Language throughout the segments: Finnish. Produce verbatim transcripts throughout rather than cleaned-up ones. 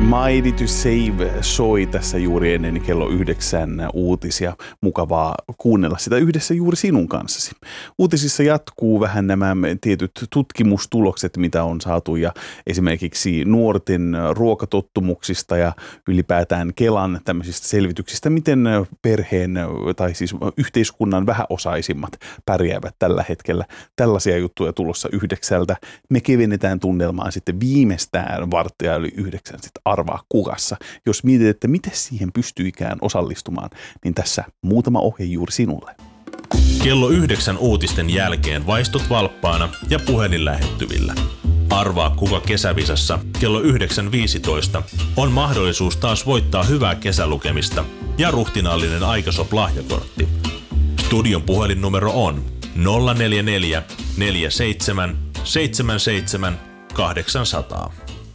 Mighty to Save soi tässä juuri ennen kello yhdeksän uutisia. Mukavaa kuunnella sitä yhdessä juuri sinun kanssasi. Uutisissa jatkuu vähän nämä tietyt tutkimustulokset, mitä on saatu, ja esimerkiksi nuorten ruokatottumuksista ja ylipäätään Kelan tämmöisistä selvityksistä, miten perheen tai siis yhteiskunnan vähäosaisimmat pärjäävät tällä hetkellä. Tällaisia juttuja tulossa yhdeksältä. Me kevennetään tunnelmaa sitten viimeistään varttia yli yhdeksän sitten arvaa kukassa. Jos mietit, että miten siihen pystyykään osallistumaan, niin tässä muutama ohje juuri sinulle. Kello yhdeksän uutisten jälkeen vaistut valppaana ja puhelin lähettyvillä. Arvaa kuka kesävisassa kello yhdeksän viisitoista on mahdollisuus taas voittaa hyvää kesälukemista ja ruhtinaallinen Aikasop-lahjakortti. Studion puhelinnumero on nolla neljä neljä neljä seitsemän seitsemän seitsemän kahdeksan nolla nolla.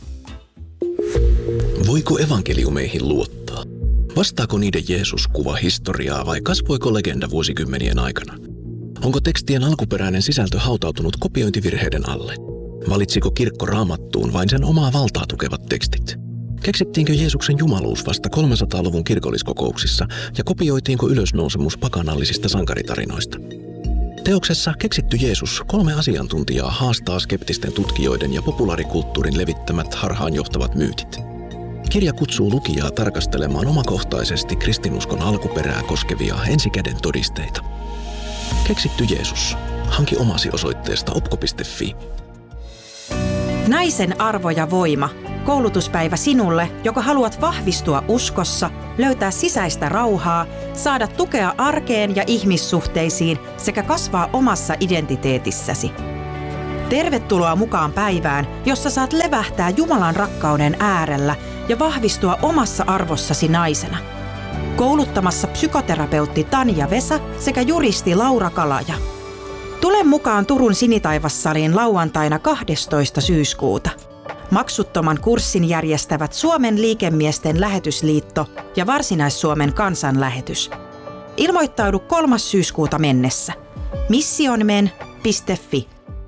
Voiko evankeliumeihin luottaa? Vastaako niiden Jeesus kuva historiaa vai kasvoiko legenda vuosikymmenien aikana? Onko tekstien alkuperäinen sisältö hautautunut kopiointivirheiden alle? Valitsiko kirkko Raamattuun vain sen omaa valtaa tukevat tekstit? Keksittiinkö Jeesuksen jumaluus vasta kolmesataaluvun kirkolliskokouksissa ja kopioitiinko ylösnousemus pakanallisista sankaritarinoista? Teoksessa Keksitty Jeesus kolme asiantuntijaa haastaa skeptisten tutkijoiden ja populaarikulttuurin levittämät harhaanjohtavat myytit. Kirja kutsuu lukijaa tarkastelemaan omakohtaisesti kristinuskon alkuperää koskevia ensikäden todisteita. Keksitty Jeesus. Hanki omasi osoitteesta opko piste fi. Naisen arvo ja voima. Koulutuspäivä sinulle, joka haluat vahvistua uskossa, löytää sisäistä rauhaa, saada tukea arkeen ja ihmissuhteisiin sekä kasvaa omassa identiteetissäsi. Tervetuloa mukaan päivään, jossa saat levähtää Jumalan rakkauden äärellä ja vahvistua omassa arvossasi naisena. Kouluttamassa psykoterapeutti Tanja Vesa sekä juristi Laura Kalaja. Tule mukaan Turun Sinitaivassaliin lauantaina kahdestoista syyskuuta. Maksuttoman kurssin järjestävät Suomen liikemiesten lähetysliitto ja Varsinais-Suomen kansanlähetys. Ilmoittaudu kolmas syyskuuta mennessä. missionmen piste fi.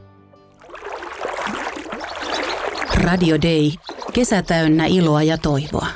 Radio Day. Kesä täynnä iloa ja toivoa.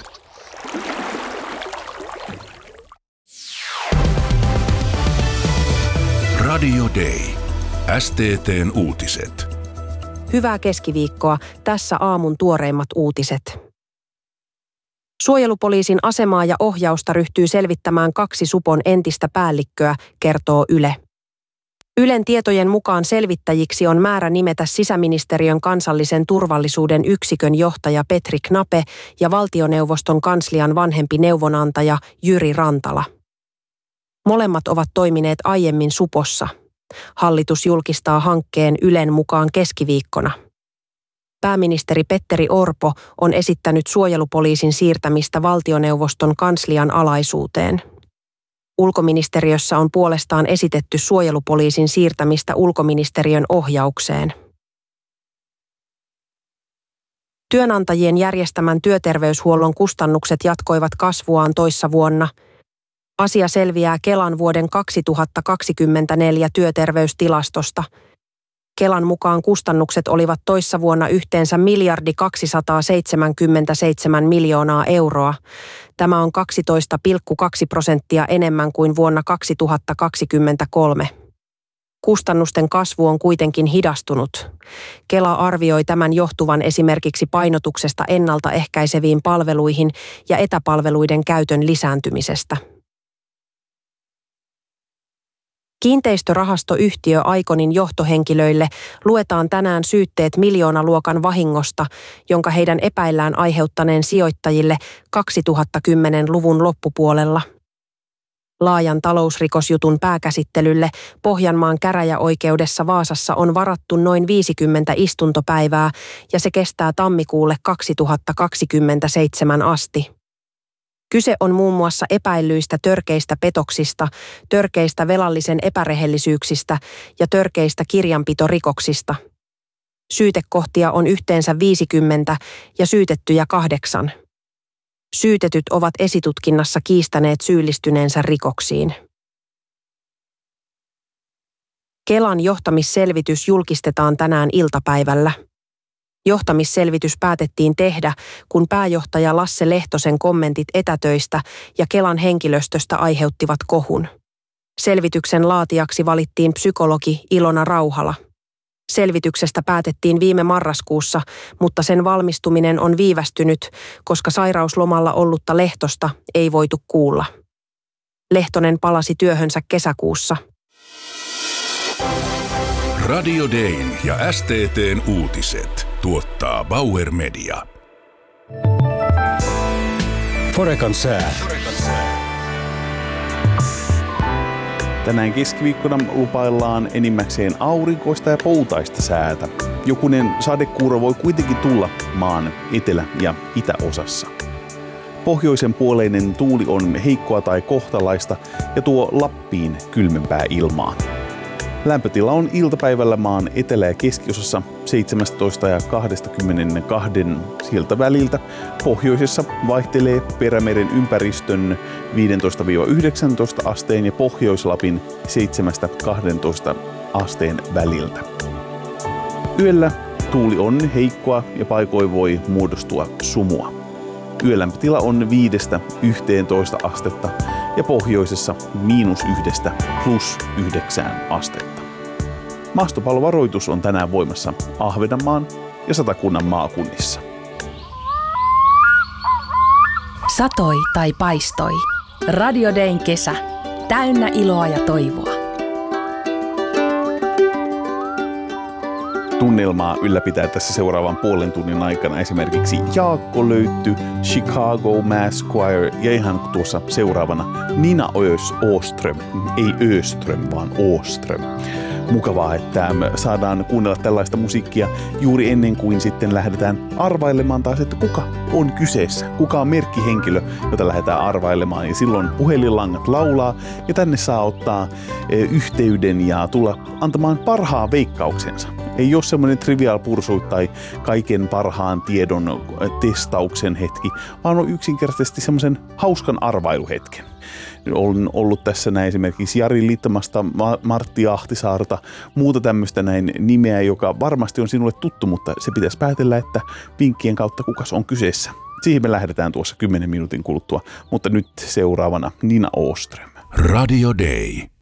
Radio Day. S T T:n uutiset. Hyvää keskiviikkoa. Tässä aamun tuoreimmat uutiset. Suojelupoliisin asemaa ja ohjausta ryhtyy selvittämään kaksi supon entistä päällikköä, kertoo Yle. Ylen tietojen mukaan selvittäjiksi on määrä nimetä sisäministeriön kansallisen turvallisuuden yksikön johtaja Petri Knape ja valtioneuvoston kanslian vanhempi neuvonantaja Jyri Rantala. Molemmat ovat toimineet aiemmin supossa. Hallitus julkistaa hankkeen Ylen mukaan keskiviikkona. Pääministeri Petteri Orpo on esittänyt suojelupoliisin siirtämistä valtioneuvoston kanslian alaisuuteen. Ulkoministeriössä on puolestaan esitetty suojelupoliisin siirtämistä ulkoministeriön ohjaukseen. Työnantajien järjestämän työterveyshuollon kustannukset jatkoivat kasvuaan toissa vuonna. Asia selviää Kelan vuoden kaksituhattakaksikymmentäneljä työterveystilastosta. Kelan mukaan kustannukset olivat toissa vuonna yhteensä miljardi kaksisataaseitsemänkymmentäseitsemän miljoonaa euroa. Tämä on kaksitoista pilkku kaksi prosenttia enemmän kuin vuonna kaksituhattakaksikymmentäkolme. Kustannusten kasvu on kuitenkin hidastunut. Kela arvioi tämän johtuvan esimerkiksi painotuksesta ennaltaehkäiseviin palveluihin ja etäpalveluiden käytön lisääntymisestä. Kiinteistörahastoyhtiö Iconin johtohenkilöille luetaan tänään syytteet miljoonaluokan vahingosta, jonka heidän epäillään aiheuttaneen sijoittajille kaksituhattakymmenluvun loppupuolella. Laajan talousrikosjutun pääkäsittelylle Pohjanmaan käräjäoikeudessa Vaasassa on varattu noin viisikymmentä istuntopäivää ja se kestää tammikuulle kaksituhattakaksikymmentäseitsemän asti. Kyse on muun muassa epäillyistä törkeistä petoksista, törkeistä velallisen epärehellisyyksistä ja törkeistä kirjanpitorikoksista. Syytekohtia on yhteensä viisikymmentä ja syytettyjä kahdeksan. Syytetyt ovat esitutkinnassa kiistäneet syyllistyneensä rikoksiin. Kelan johtamisselvitys julkistetaan tänään iltapäivällä. Johtamisselvitys päätettiin tehdä, kun pääjohtaja Lasse Lehtosen kommentit etätöistä ja Kelan henkilöstöstä aiheuttivat kohun. Selvityksen laatijaksi valittiin psykologi Ilona Rauhala. Selvityksestä päätettiin viime marraskuussa, mutta sen valmistuminen on viivästynyt, koska sairauslomalla ollutta Lehtosta ei voitu kuulla. Lehtonen palasi työhönsä kesäkuussa. Radio Dayn ja S T T:n uutiset tuottaa Bauer Media. Forekan sää. Tänään keskiviikkona lupaillaan enimmäkseen aurinkoista ja poutaista säätä. Jokunen sadekuuro voi kuitenkin tulla maan etelä- ja itäosassa. Pohjoisen puoleinen tuuli on heikkoa tai kohtalaista ja tuo Lappiin kylmempää ilmaa. Lämpötila on iltapäivällä maan etelä- ja keskiosassa seitsemäntoista ja kaksikymmentäkaksi sieltä väliltä. Pohjoisessa vaihtelee Perämeren ympäristön viisitoista yhdeksäntoista asteen ja Pohjois-Lapin seitsemästä kahteentoista asteen väliltä. Yöllä tuuli on heikkoa ja paikoin voi muodostua sumua. Yölämpötila on viidestä yhteentoista astetta ja pohjoisessa miinus yhdestä plus yhdeksään astetta. Maastopallovaroitus on tänään voimassa Ahvenanmaan ja Satakunnan maakunnissa. Satoi tai paistoi. Radio Dayn kesä. Täynnä iloa ja toivoa. Tunnelmaa ylläpitää tässä seuraavan puolen tunnin aikana esimerkiksi Jaakko Löytty, Chicago Mass Choir ja ihan tuossa seuraavana Nina Åström, ei Öström vaan Åström. Mukavaa, että saadaan kuunnella tällaista musiikkia juuri ennen kuin sitten lähdetään arvailemaan taas, että kuka on kyseessä, kuka on merkkihenkilö, jota lähdetään arvailemaan. Ja silloin puhelinlangat laulaa ja tänne saa ottaa yhteyden ja tulla antamaan parhaan veikkauksensa. Ei ole semmoinen trivial pursuit tai kaiken parhaan tiedon testauksen hetki, vaan on yksinkertaisesti semmoisen hauskan arvailuhetken. Olen ollut tässä näin esimerkiksi Jari Littamasta, Martti Ahtisaarta, muuta tämmöistä näin nimeä, joka varmasti on sinulle tuttu, mutta se pitäisi päätellä, että vinkkien kautta kukas on kyseessä. Siihen me lähdetään tuossa kymmenen minuutin kuluttua, mutta nyt seuraavana Nina Åström. Radio Day.